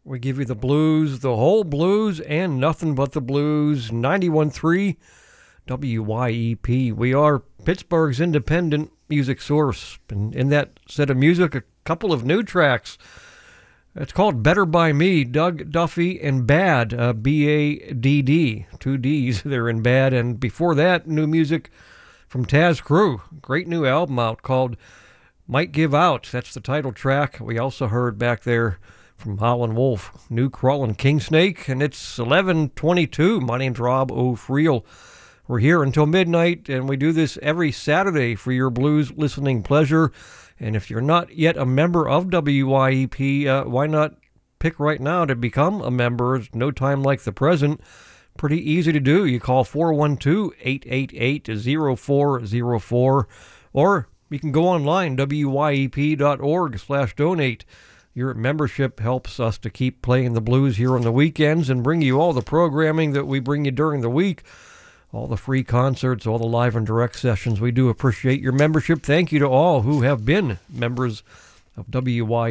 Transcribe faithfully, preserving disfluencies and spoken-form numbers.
We give you the blues, the whole blues, and nothing but the blues. ninety-one point three W Y E P. We are Pittsburgh's independent music source. And in that set of music, a couple of new tracks. It's called Better By Me, Doug Duffy and Bad, uh, B A D D, two D's there in Bad. And before that, new music from Taz Crew. Great new album out called Might Give Out. That's the title track. We also heard back there from Howlin' Wolf, New Crawlin' King Snake, and it's eleven twenty-two. My name's Rob O'Friel. We're here until midnight, and we do this every Saturday for your blues listening pleasure. And if you're not yet a member of W Y E P, uh, why not pick right now to become a member? It's no time like the present. Pretty easy to do. You call four one two, eight eight eight, zero four zero four, or you can go online, W Y E P dot org slash donate. Your membership helps us to keep playing the blues here on the weekends and bring you all the programming that we bring you during the week. All the free concerts, all the live and direct sessions. We do appreciate your membership. Thank you to all who have been members of W Y